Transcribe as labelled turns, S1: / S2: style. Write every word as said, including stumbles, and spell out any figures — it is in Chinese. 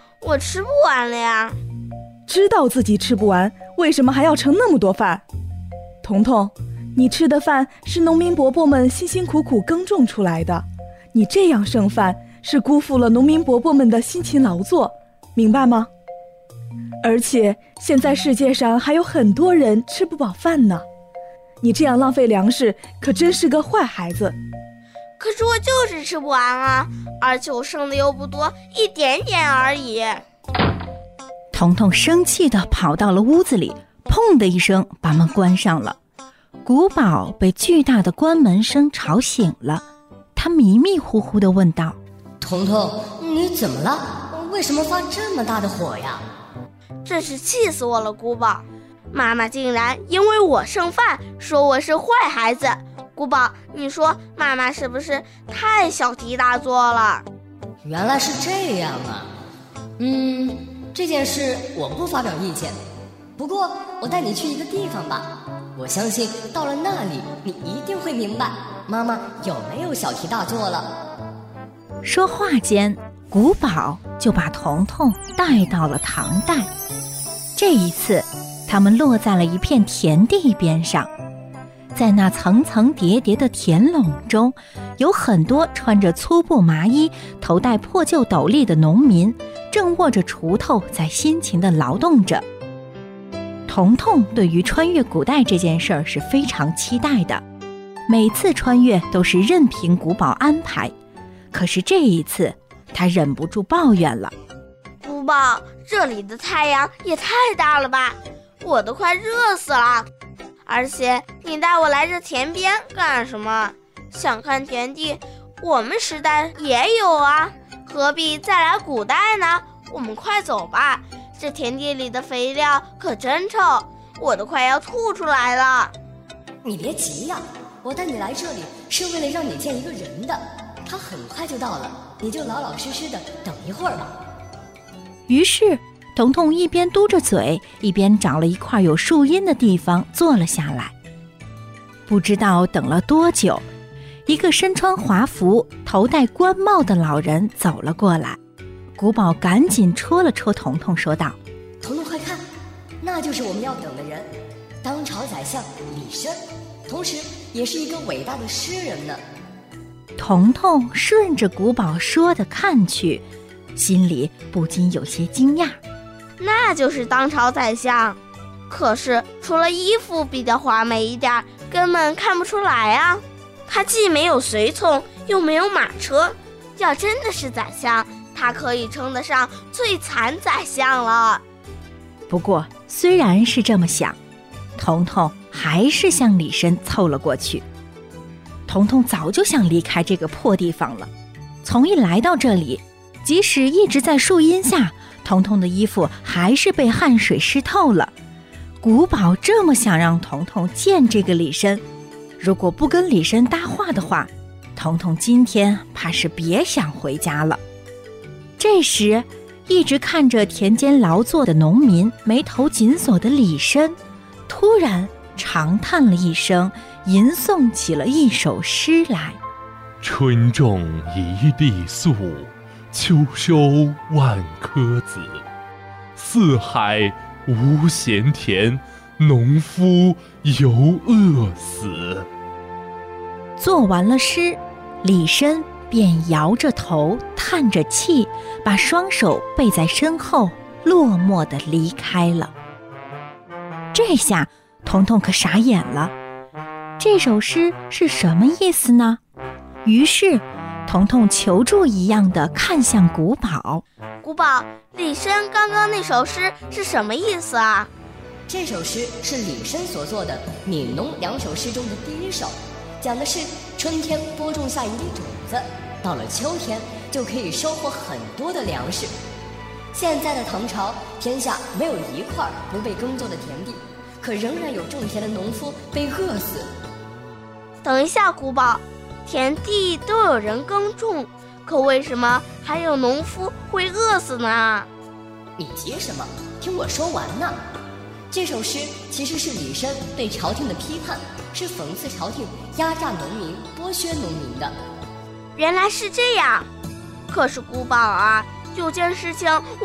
S1: 我吃不完了呀。
S2: 知道自己吃不完，为什么还要盛那么多饭？彤彤，你吃的饭是农民伯伯们辛辛苦苦耕种出来的，你这样剩饭是辜负了农民伯伯们的辛勤劳作，明白吗？而且现在世界上还有很多人吃不饱饭呢，你这样浪费粮食可真是个坏孩子。
S1: 可是我就是吃不完啊，而且我剩的又不多，一点点而已。
S3: 彤彤生气地跑到了屋子里，砰的一声把门关上了。古堡被巨大的关门声吵醒了，他迷迷糊糊地问道：
S4: 彤彤，你怎么了？为什么发这么大的火呀？
S1: 真是气死我了，古堡！妈妈竟然因为我剩饭说我是坏孩子。古堡，你说妈妈是不是太小题大做了？
S4: 原来是这样啊。嗯，这件事我不发表意见，不过我带你去一个地方吧，我相信到了那里你一定会明白妈妈有没有小题大做了。
S3: 说话间，古堡就把彤彤带到了唐代。这一次他们落在了一片田地边上，在那层层叠叠的田垄中，有很多穿着粗布麻衣、头戴破旧斗笠的农民，正握着锄头在辛勤地劳动着。彤彤对于穿越古代这件事儿是非常期待的，每次穿越都是任凭古堡安排。可是这一次，他忍不住抱怨了：
S1: 古堡，这里的太阳也太大了吧，我都快热死了。而且你带我来这田边干什么？想看田地，我们时代也有啊，何必再来古代呢？我们快走吧，这田地里的肥料可真臭，我都快要吐出来了。
S4: 你别急呀，我带你来这里是为了让你见一个人的，他很快就到了，你就老老实实的等一会儿吧。
S3: 于是彤彤一边嘟着嘴，一边找了一块有树荫的地方坐了下来。不知道等了多久，一个身穿华服、头戴官帽的老人走了过来。古堡赶紧戳了戳彤彤，说道：
S4: 彤彤快看，那就是我们要等的人，当朝宰相李绅，同时也是一个伟大的诗人呢。
S3: 彤彤顺着古堡说的看去，心里不禁有些惊讶。
S1: 那就是当朝宰相，可是除了衣服比较华美一点，根本看不出来啊。他既没有随从，又没有马车，要真的是宰相，他可以称得上最惨宰相了。
S3: 不过虽然是这么想，彤彤还是向李绅凑了过去。彤彤早就想离开这个破地方了，从一来到这里，即使一直在树荫下，彤彤的衣服还是被汗水湿透了。古堡这么想让彤彤见这个李绅，如果不跟李绅搭话的话，彤彤今天怕是别想回家了。这时，一直看着田间劳作的农民眉头紧锁的李绅，突然长叹了一声，吟诵起了一首诗来：
S5: 春种一地粟，秋收万颗子。四海无闲田，农夫犹饿死。
S3: 做完了诗，李绅便摇着头叹着气，把双手背在身后，落寞地离开了。这下彤彤可傻眼了，这首诗是什么意思呢？于是彤彤求助一样地看向古堡。
S1: 古堡，李绅刚刚那首诗是什么意思啊？
S4: 这首诗是李绅所作的《悯农》两首诗中的第一首，讲的是春天播种下一粒种子，到了秋天就可以收获很多的粮食。现在的唐朝，天下没有一块不被耕作的田地，可仍然有种田的农夫被饿死。
S1: 等一下，古堡，田地都有人耕种，可为什么还有农夫会饿死呢？
S4: 你急什么？听我说完呢。这首诗其实是李绅对朝廷的批判，是讽刺朝廷压榨农民、剥削农民的。
S1: 原来是这样。可是古堡啊，有件事情